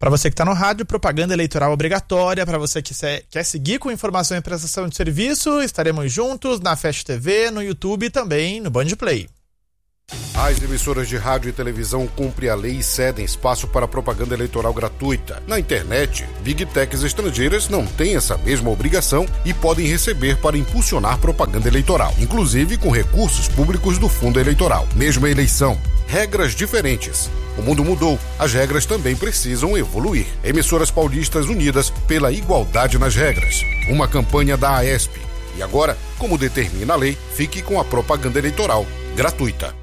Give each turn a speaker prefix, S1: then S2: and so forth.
S1: Para você que está no rádio, propaganda eleitoral obrigatória. Para você que quer seguir com informação e prestação de serviço, estaremos juntos na Fast TV, no YouTube e também no Band Play.
S2: As emissoras de rádio e televisão cumprem a lei e cedem espaço para propaganda eleitoral gratuita. Na internet, Big Techs estrangeiras não têm essa mesma obrigação e podem receber para impulsionar propaganda eleitoral, inclusive com recursos públicos do fundo eleitoral. Mesma eleição, regras diferentes. O mundo mudou, as regras também precisam evoluir. Emissoras paulistas unidas pela igualdade nas regras. Uma campanha da AESP. E agora, como determina a lei, fique com a propaganda eleitoral gratuita.